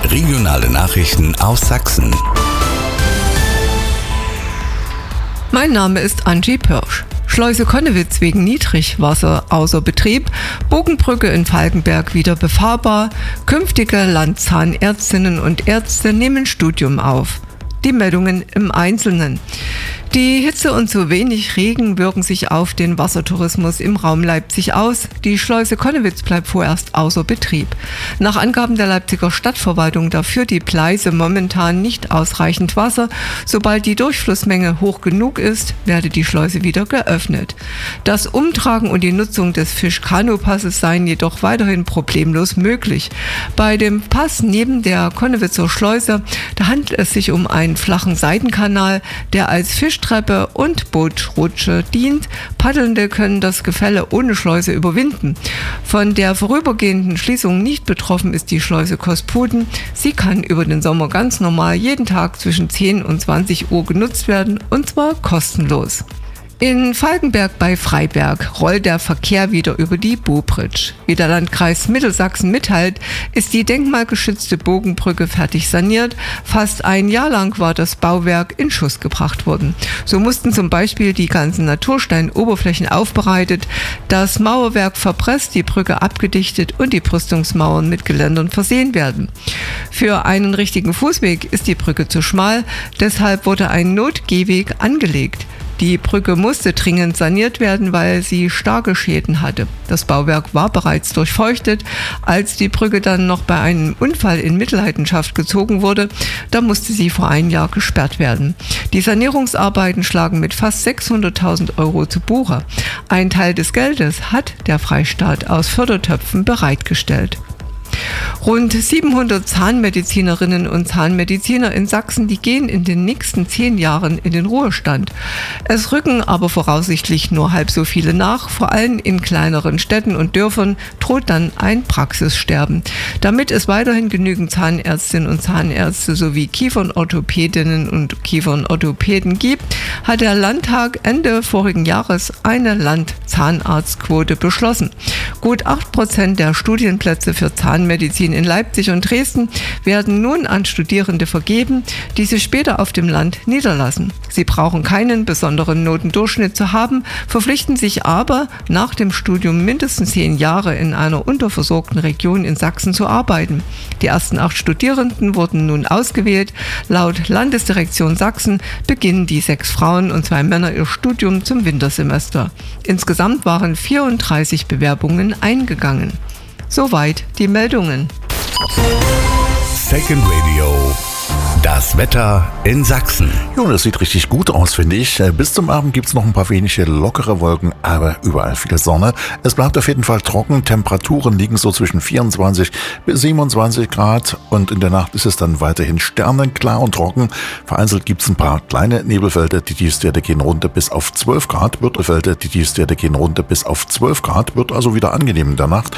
Regionale Nachrichten aus Sachsen. Mein Name ist Angie Pirsch. Schleuse Connewitz wegen Niedrigwasser außer Betrieb, Bogenbrücke in Falkenberg wieder befahrbar, künftige Landzahnärztinnen und Ärzte nehmen Studium auf. Die Meldungen im Einzelnen. Die Hitze und zu wenig Regen wirken sich auf den Wassertourismus im Raum Leipzig aus. Die Schleuse Connewitz bleibt vorerst außer Betrieb. Nach Angaben der Leipziger Stadtverwaltung dafür die Pleiße momentan nicht ausreichend Wasser. Sobald die Durchflussmenge hoch genug ist, werde die Schleuse wieder geöffnet. Das Umtragen und die Nutzung des Fischkanopasses seien jedoch weiterhin problemlos möglich. Bei dem Pass neben der Connewitzer Schleuse, da handelt es sich um einen flachen Seitenkanal, der als Fischtreppe und Bootrutsche dient. Paddelnde können das Gefälle ohne Schleuse überwinden. Von der vorübergehenden Schließung nicht betroffen ist die Schleuse Kosputen. Sie kann über den Sommer ganz normal jeden Tag zwischen 10 und 20 Uhr genutzt werden, und zwar kostenlos. In Falkenberg bei Freiberg rollt der Verkehr wieder über die Bobritsch. Wie der Landkreis Mittelsachsen mitteilt, ist die denkmalgeschützte Bogenbrücke fertig saniert. Fast ein Jahr lang war das Bauwerk in Schuss gebracht worden. So mussten zum Beispiel die ganzen Natursteinoberflächen aufbereitet, das Mauerwerk verpresst, die Brücke abgedichtet und die Brüstungsmauern mit Geländern versehen werden. Für einen richtigen Fußweg ist die Brücke zu schmal, deshalb wurde ein Notgehweg angelegt. Die Brücke musste dringend saniert werden, weil sie starke Schäden hatte. Das Bauwerk war bereits durchfeuchtet. Als die Brücke dann noch bei einem Unfall in Mitleidenschaft gezogen wurde, da musste sie vor einem Jahr gesperrt werden. Die Sanierungsarbeiten schlagen mit fast 600.000 Euro zu Buche. Ein Teil des Geldes hat der Freistaat aus Fördertöpfen bereitgestellt. Rund 700 Zahnmedizinerinnen und Zahnmediziner in Sachsen, die gehen in den nächsten 10 Jahren in den Ruhestand. Es rücken aber voraussichtlich nur halb so viele nach. Vor allem in kleineren Städten und Dörfern droht dann ein Praxissterben. Damit es weiterhin genügend Zahnärztinnen und Zahnärzte sowie Kiefernorthopädinnen und Kiefernorthopäden gibt, hat der Landtag Ende vorigen Jahres eine Landzahnarztquote beschlossen. Gut 8% der Studienplätze für Zahnmedizin in Leipzig und Dresden werden nun an Studierende vergeben, die sich später auf dem Land niederlassen. Sie brauchen keinen besonderen Notendurchschnitt zu haben, verpflichten sich aber, nach dem Studium mindestens 10 Jahre in einer unterversorgten Region in Sachsen zu arbeiten. Die ersten 8 Studierenden wurden nun ausgewählt. Laut Landesdirektion Sachsen beginnen die 6 Frauen und 2 Männer ihr Studium zum Wintersemester. Insgesamt waren 34 Bewerbungen eingegangen. Soweit die Meldungen. Second Radio. Das Wetter in Sachsen. Ja, das sieht richtig gut aus, finde ich. Bis zum Abend gibt es noch ein paar wenige lockere Wolken, aber überall viel Sonne. Es bleibt auf jeden Fall trocken. Temperaturen liegen so zwischen 24 bis 27 Grad und in der Nacht ist es dann weiterhin sternenklar und trocken. Vereinzelt gibt es ein paar kleine Nebelfelder. Die Tiefstwerte gehen runter bis auf 12 Grad. Wird also wieder angenehm in der Nacht.